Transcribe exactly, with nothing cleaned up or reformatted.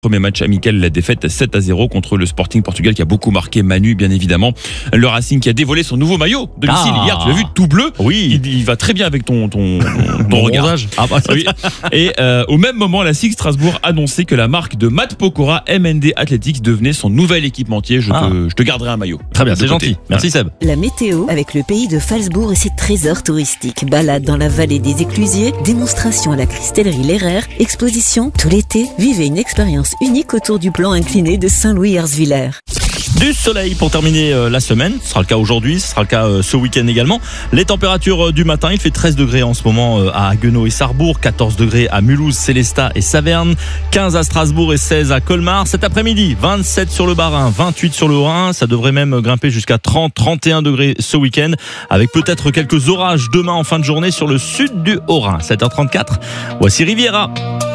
Premier match amical, la défaite sept à zéro contre le Sporting Portugal qui a beaucoup marqué Manu, bien évidemment. Le Racing qui a dévoilé son nouveau maillot de domicile Ah. hier, tu l'as vu, tout bleu. Oui. Il, il va très bien avec ton, ton, ton regard. bronzage. Ah, bah, Oui. Et euh, au même moment, la S I G Strasbourg annonçait que la marque de Matt Pokora, M N D Athletics, devenait son nouvel équipementier. Je, Ah. te, je te garderai un maillot. Très bien, De c'est côté. gentil. Merci Seb. La météo avec le pays de Falsbourg et ses trésors touristiques. Balade dans la vallée des Éclusiers, démonstration à la cristallerie L'Herrère, exposition tout l'été. Vivez une expérience unique autour du plan incliné de Saint-Louis-Herzviller. Du soleil pour terminer euh, la semaine, ce sera le cas aujourd'hui, ce sera le cas euh, ce week-end également. Les températures euh, du matin, il fait treize degrés en ce moment euh, à Haguenau et Sarrebourg, quatorze degrés à Mulhouse, Célestat et Saverne, quinze à Strasbourg et seize à Colmar. Cet après-midi, vingt-sept sur le Bas-Rhin, vingt-huit sur le Rhin, ça devrait même grimper jusqu'à trente, trente et un degrés ce week-end, avec peut-être quelques orages demain en fin de journée sur le sud du Haut-Rhin. sept heures trente-quatre, voici Riviera.